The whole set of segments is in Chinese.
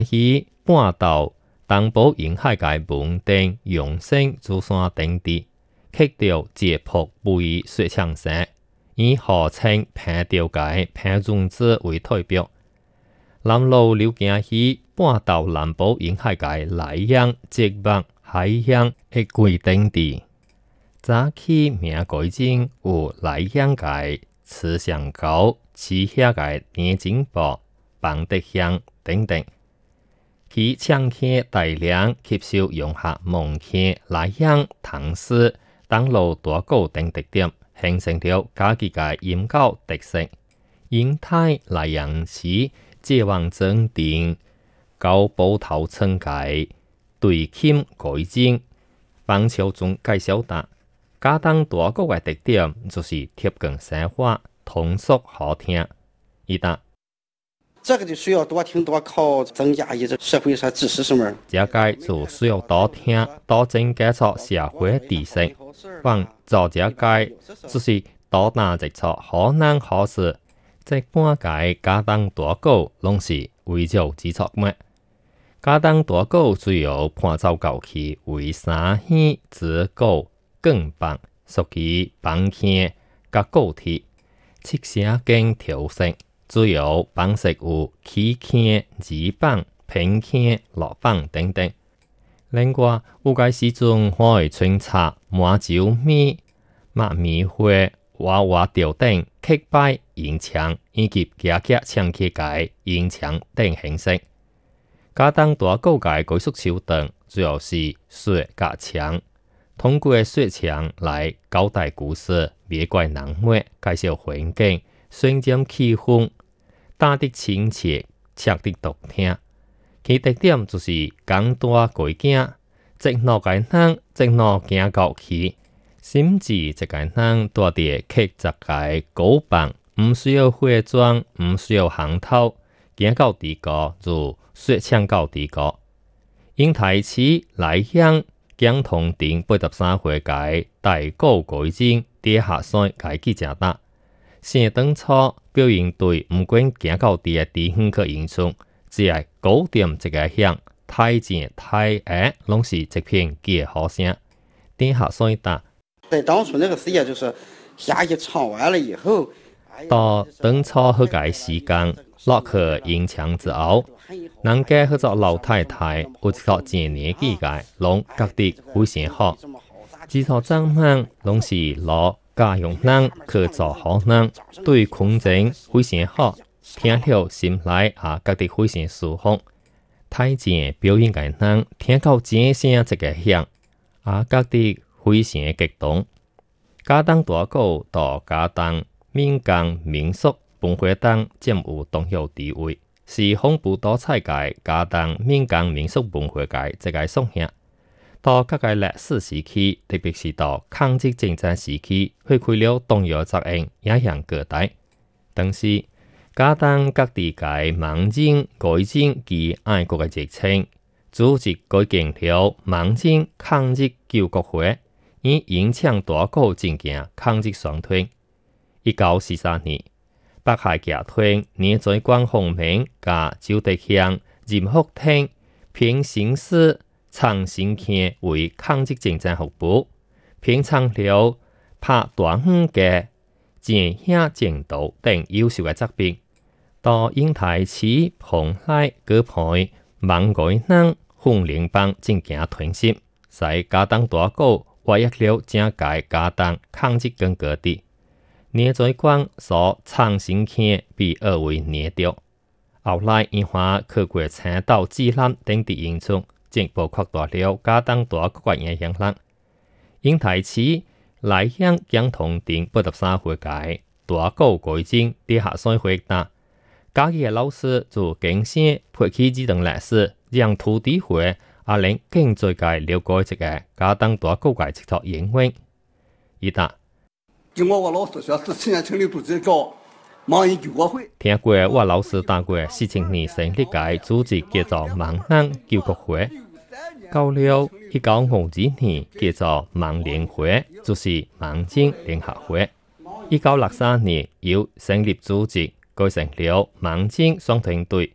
去半岛东部沿海界文顶永生珠山等地，刻着解剖部位雪枪山，以号称平调界平种子为代表。南路流行去半岛南部沿海界内洋、植物、海洋的规等地。早期名改称有内洋界、慈祥沟、赤霞界、年景部、邦德乡等等。其枪客大量吸收融合蒙客、内洋、唐诗、东路大鼓等特点，形成了家己嘅音乐特色。英泰内洋市借望整定、高波头村界、对襟改进、邦桥中介绍达。家当大鼓嘅特点就是贴近生活、通俗好听。一答。 这个就需要多听多考，增加一个社会上知识上面。 这个就需要多听多增加出社会知识。往做这个就是多拿一出好难好事。这半个家当大鼓拢是围绕之作么？家当大鼓主要伴奏乐器为三弦、子鼓、更棒、属于棒腔、甲鼓体，七声经调色。主要棒式有起腔、二棒、平腔、落棒等等。另外，有个时阵还会穿插麻酒米、麦米花、娃娃吊灯、刻摆、音墙以及夹夹枪器界、音墙等形式。家当大鼓界技术手段主要是雪甲枪，通过雪枪来交代故事、灭怪人物、介绍环境、渲染气氛。打得亲切，唱得动听。其特点就是讲大过惊，直落个人直落行过去，甚至一个人带着刻十个鼓棒，唔需要化妆，唔需要行头，行到地高就说唱到地高。因台词内向蒋同定83岁界大鼓改进底下山界记者答。生当初表演队唔管行到地嘅地方去演出，只系鼓点一个响，太前太下拢是一片极好声。底下所以答。 在当初那个时间，就是下去唱完了以后， 到当初嗰个时间落去演唱之后，人家去做老太太，有一个正年纪嘅，拢觉得非常好。之后长们拢是攞。家用人去做好人，对空间非常好，听了心内也觉得非常舒服。太前表演嘅人听到这声一个响，也觉得非常激动。家当大鼓到家当民间民俗文化等占有重要地位，是丰富多彩界家当民间民俗文化界一个属性。到各个历史时期，特别是到抗日战争时期，发挥了重要作用，影响各代。但是，家当各地界盲人改进其爱国嘅热情，组织举行了盲人抗日救国会，以演唱大鼓进行抗日宣传。1943年，北海集团年在关方面加周德祥、任福天、平行师。唱新腔为抗日战争服务，并唱了拍大远嘅剑响剑道等优秀嘅作品。到英台词蓬莱歌派盲改人训练班进行团习，使家当大鼓活跃了整届家当抗日跟各地。聂在光所唱新腔被二为捏掉，后来因华去过青岛、济南等地演出。进一步扩大了家当大鼓嘅影响力。因台词内向蒋同定83岁界大鼓改进底下所回答，家己嘅老师就更新培起这段历史，让徒弟会也能更最界了解一个家当大鼓嘅制作营运。一答。 经过我老师说，是去年成立组织叫盲人救国会。 听过我老师答过40年成立嘅组织叫做盲人救国会。到了1952年，叫做盲联会，就是盲人联合会。1963年由成立组织，改成了盲人双团队。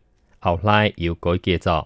後來要改革咗。